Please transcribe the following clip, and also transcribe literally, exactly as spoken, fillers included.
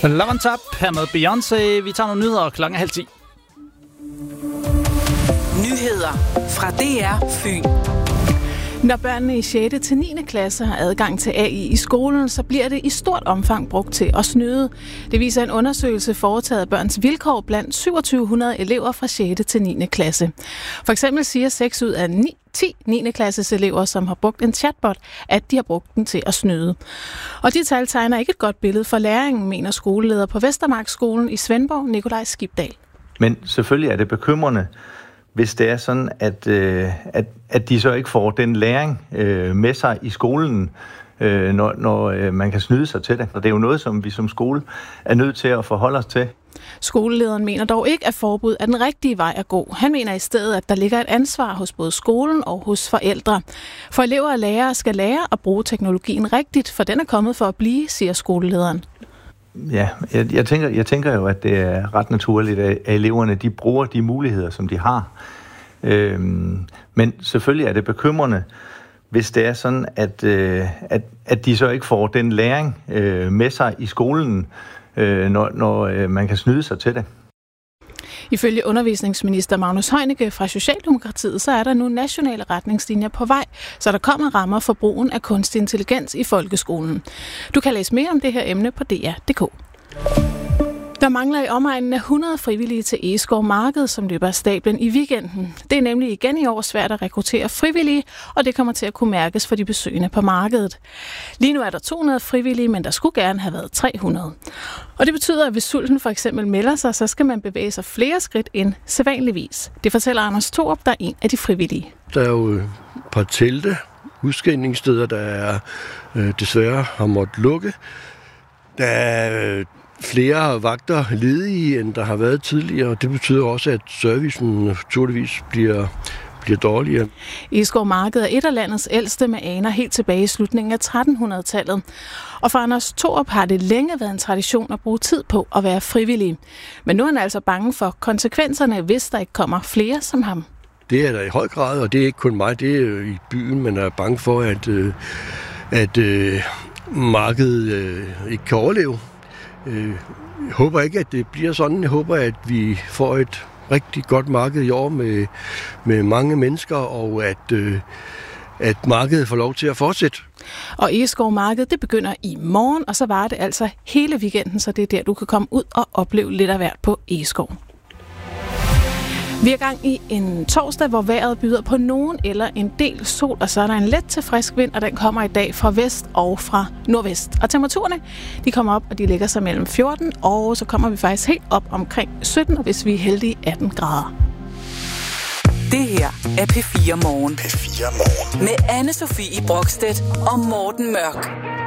Love on Top her med Beyoncé. Vi tager nogle nyheder klokken halv ti. Nyheder fra D R Fyn. Når børnene i sjette til niende klasse har adgang til A I i skolen, så bliver det i stort omfang brugt til at snyde. Det viser en undersøgelse foretaget af Børns Vilkår blandt syvogtyve hundrede elever fra sjette til niende klasse. For eksempel siger seks ud af ti niende klasses elever, som har brugt en chatbot, at de har brugt den til at snyde. Og de tal tegner ikke et godt billede for læringen, mener skoleleder på Vestermarkskolen i Svendborg, Nikolaj Skibdal. Men selvfølgelig er det bekymrende, hvis det er sådan, at, øh, at, at de så ikke får den læring øh, med sig i skolen, øh, når, når øh, man kan snyde sig til det. Og det er jo noget, som vi som skole er nødt til at forholde os til. Skolelederen mener dog ikke, at forbud er den rigtige vej at gå. Han mener i stedet, at der ligger et ansvar hos både skolen og hos forældre. For elever og lærere skal lære at bruge teknologien rigtigt, for den er kommet for at blive, siger skolelederen. Ja, jeg, jeg, tænker, jeg tænker jo, at det er ret naturligt, at eleverne de bruger de muligheder, som de har. Øhm, men selvfølgelig er det bekymrende, hvis det er sådan, at, øh, at, at de så ikke får den læring øh, med sig i skolen, øh, når, når øh, man kan snyde sig til det. Ifølge undervisningsminister Magnus Heunicke fra Socialdemokratiet, så er der nu nationale retningslinjer på vej, så der kommer rammer for brugen af kunstig intelligens i folkeskolen. Du kan læse mere om det her emne på D R punktum d k. Der mangler i omegnen af hundrede frivillige til Egeskov Marked, som løber af stablen i weekenden. Det er nemlig igen i år svært at rekruttere frivillige, og det kommer til at kunne mærkes for de besøgende på markedet. Lige nu er der to hundrede frivillige, men der skulle gerne have været tre hundrede. Og det betyder, at hvis sulten for eksempel melder sig, så skal man bevæge sig flere skridt end sædvanligvis. Det fortæller Anders Thorup, der er en af de frivillige. Der er jo et par telte, udskændningssteder, der er, øh, desværre har måttet lukke. Der er øh, flere vagter ledige, end der har været tidligere, og det betyder også, at servicen naturligvis bliver, bliver dårligere. Egeskov Marked er et af landets ældste med aner helt tilbage i slutningen af trettenhundredetallet. Og for Anders Thorup har det længe været en tradition at bruge tid på at være frivillig. Men nu er han altså bange for konsekvenserne, hvis der ikke kommer flere som ham. Det er der i høj grad, og det er ikke kun mig, det er i byen, men er bange for, at, at, at markedet ikke kan overleve. Jeg håber ikke, at det bliver sådan. Jeg håber, at vi får et rigtig godt marked i år med, med mange mennesker, og at, at markedet får lov til at fortsætte. Og Egeskov Marked, det begynder i morgen, og så varer det altså hele weekenden, så det er der, du kan komme ud og opleve lidt af hvert på Egeskov. Vi er gang i en torsdag, hvor vejret byder på nogen eller en del sol, og så er der en let til frisk vind, og den kommer i dag fra vest og fra nordvest. Og temperaturerne, de kommer op, og de ligger sig mellem fjorten, og så kommer vi faktisk helt op omkring sytten, og hvis vi er heldige, atten grader. Det her er P fire Morgen. P fire Morgen. Med Anne-Sophie Brokstedt og Morten Mørk.